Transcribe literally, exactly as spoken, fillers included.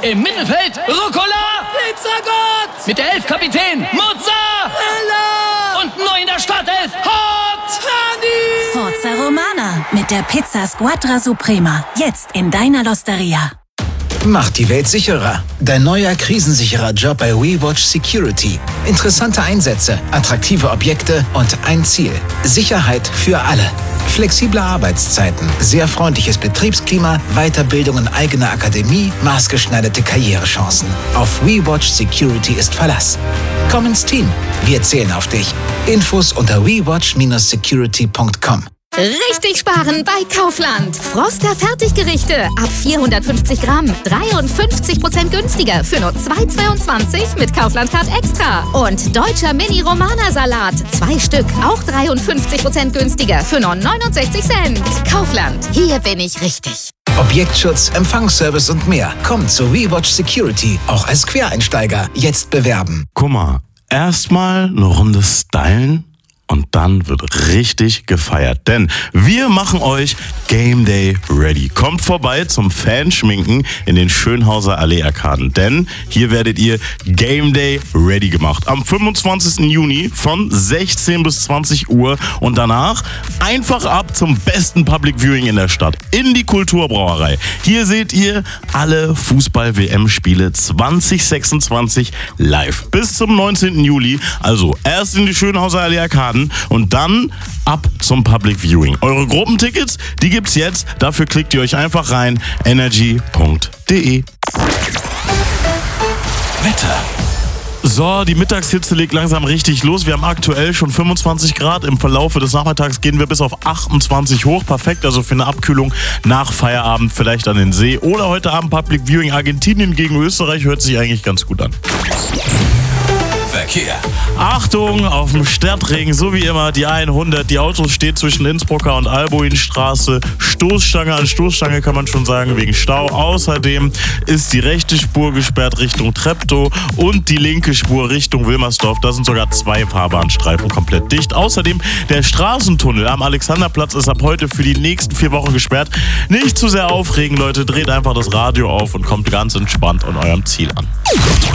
Im Mittelfeld Rucola. Pizzagott. Mit der Elf Kapitän Mozzarella. Und neu in der Startelf Hot Honey. Forza Romana mit der Pizza Squadra Suprema. Jetzt in deiner Losteria. Macht die Welt sicherer. Dein neuer krisensicherer Job bei WeWatch Security. Interessante Einsätze, attraktive Objekte und ein Ziel. Sicherheit für alle. Flexible Arbeitszeiten, sehr freundliches Betriebsklima, Weiterbildung in eigener Akademie, maßgeschneiderte Karrierechancen. Auf WeWatch Security ist Verlass. Komm ins Team. Wir zählen auf dich. Infos unter we watch dash security punkt com. Richtig sparen bei Kaufland. Froster Fertiggerichte ab vierhundertfünfzig Gramm. dreiundfünfzig Prozent günstiger für nur zwei Euro zweiundzwanzig mit Kaufland Card Extra. Und deutscher Mini-Romana-Salat. Zwei Stück, auch dreiundfünfzig Prozent günstiger für nur neunundsechzig Cent. Kaufland, hier bin ich richtig. Objektschutz, Empfangsservice und mehr. Komm zu WeWatch Security, auch als Quereinsteiger. Jetzt bewerben. Guck mal, erstmal eine Runde stylen. Und dann wird richtig gefeiert, denn wir machen euch Game Day ready. Kommt vorbei zum Fanschminken in den Schönhauser Allee-Arkaden, denn hier werdet ihr Game Day ready gemacht. Am fünfundzwanzigsten Juni von sechzehn bis zwanzig Uhr und danach einfach ab zum besten Public Viewing in der Stadt, in die Kulturbrauerei. Hier seht ihr alle Fußball-W M-Spiele zwanzig sechsundzwanzig live bis zum neunzehnten Juli. Also erst in die Schönhauser Allee-Arkaden und dann ab zum Public Viewing. Eure Gruppentickets, die gibt's jetzt. Dafür klickt ihr euch einfach rein. energy punkt de. Wetter. So, die Mittagshitze legt langsam richtig los. Wir haben aktuell schon fünfundzwanzig Grad. Im Verlaufe des Nachmittags gehen wir bis auf achtundzwanzig hoch. Perfekt, also für eine Abkühlung nach Feierabend vielleicht an den See. Oder heute Abend Public Viewing Argentinien gegen Österreich. Hört sich eigentlich ganz gut an. Verkehr. Achtung, auf dem Stadtring, so wie immer, die hundert. Die Autos steht zwischen Innsbrucker und Albuinstraße. Stoßstange an Stoßstange kann man schon sagen, wegen Stau. Außerdem ist die rechte Spur gesperrt Richtung Treptow und die linke Spur Richtung Wilmersdorf. Da sind sogar zwei Fahrbahnstreifen komplett dicht. Außerdem der Straßentunnel am Alexanderplatz ist ab heute für die nächsten vier Wochen gesperrt. Nicht zu sehr aufregen, Leute. Dreht einfach das Radio auf und kommt ganz entspannt an eurem Ziel an.